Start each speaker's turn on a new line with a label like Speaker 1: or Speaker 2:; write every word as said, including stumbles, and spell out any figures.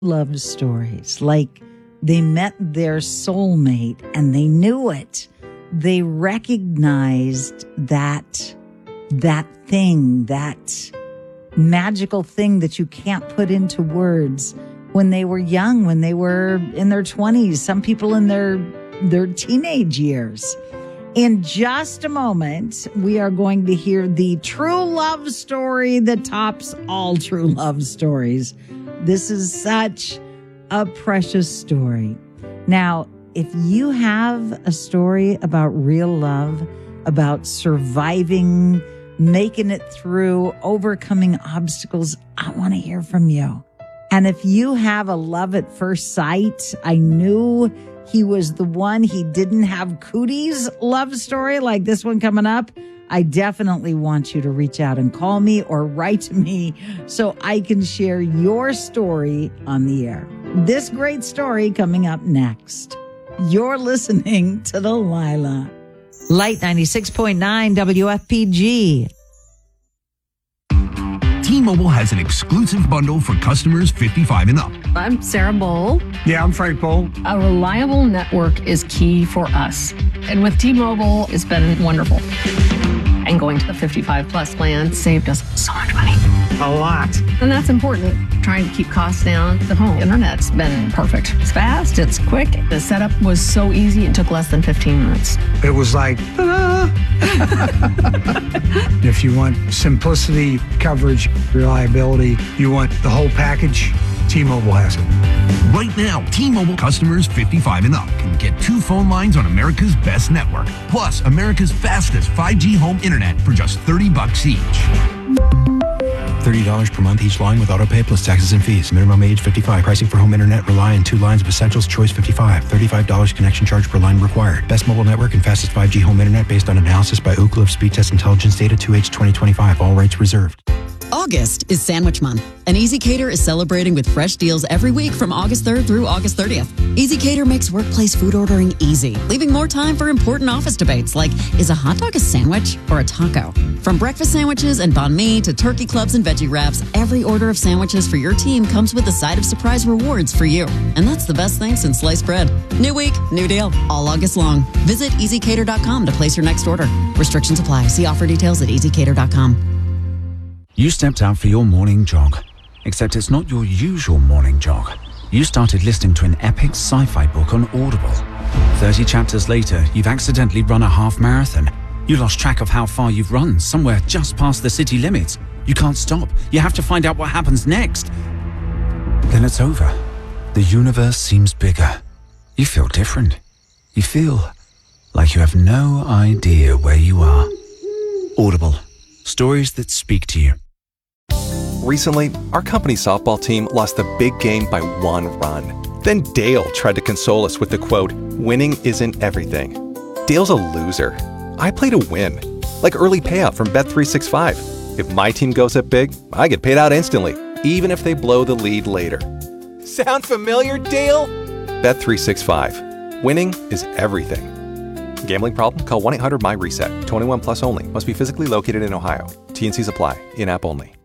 Speaker 1: love stories, like they met their soulmate and they knew it. They recognized that, that thing, that magical thing that you can't put into words when they were young, when they were in their twenties, some people in their, their teenage years. In just a moment, we are going to hear the true love story that tops all true love stories. This is such a precious story. Now, if you have a story about real love, about surviving, making it through, overcoming obstacles, I want to hear from you. And if you have a love at first sight, I knew he was the one, he didn't have cooties love story like this one coming up, I definitely want you to reach out and call me or write to me so I can share your story on the air. This great story coming up next. You're listening to Delilah. Light ninety-six point nine W F P G.
Speaker 2: T-Mobile has an exclusive bundle for customers fifty-five and up.
Speaker 3: I'm Sarah Bowl.
Speaker 4: Yeah, I'm Frank Bowl.
Speaker 3: A reliable network is key for us. And with T-Mobile, it's been wonderful. And going to the fifty-five plus plan saved us so much money.
Speaker 4: A lot.
Speaker 3: And that's important. Trying to keep costs down. The home internet's been perfect. It's fast, it's quick. The setup was so easy, it took less than fifteen minutes.
Speaker 4: It was like, ta-da! If you want simplicity, coverage, reliability, you want the whole package, T-Mobile has it.
Speaker 2: Right now, T-Mobile customers fifty-five and up can get two phone lines on America's best network, plus America's fastest five G home internet for just thirty bucks each.
Speaker 5: thirty dollars per month each line with autopay plus taxes and fees. Minimum age fifty-five. Pricing for home internet rely on two lines of Essentials Choice fifty-five. thirty-five dollars connection charge per line required. Best mobile network and fastest five G home internet based on analysis by Ookla of Speed Test Intelligence Data two H twenty twenty-five. All rights reserved.
Speaker 6: August is Sandwich Month, and Easy Cater is celebrating with fresh deals every week from August third through August thirtieth. Easy Cater makes workplace food ordering easy, leaving more time for important office debates like, is a hot dog a sandwich or a taco? From breakfast sandwiches and banh mi to turkey clubs and veggie wraps, every order of sandwiches for your team comes with a side of surprise rewards for you. And that's the best thing since sliced bread. New week, new deal, all August long. Visit easy cater dot com to place your next order. Restrictions apply. See offer details at easy cater dot com.
Speaker 7: You stepped out for your morning jog, except it's not your usual morning jog. You started listening to an epic sci-fi book on Audible. thirty chapters later, you've accidentally run a half marathon. You lost track of how far you've run, somewhere just past the city limits. You can't stop. You have to find out what happens next. Then it's over. The universe seems bigger. You feel different. You feel like you have no idea where you are. Audible. Stories that speak to you.
Speaker 8: Recently, our company softball team lost the big game by one run. Then Dale tried to console us with the quote, "Winning isn't everything." Dale's a loser. I play to win. Like early payout from Bet three sixty-five. If my team goes up big, I get paid out instantly, even if they blow the lead later. Sound familiar, Dale? Bet three sixty-five. Winning is everything. Gambling problem? Call one eight hundred M Y RESET. twenty-one plus only. Must be physically located in Ohio. T and C's apply. In-app only.